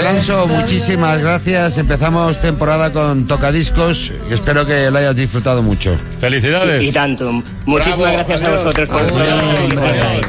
Alonso, muchísimas gracias. Empezamos temporada con Tocadiscos y espero que lo hayas disfrutado mucho. Felicidades. Sí, y tanto. Muchísimas gracias a vosotros por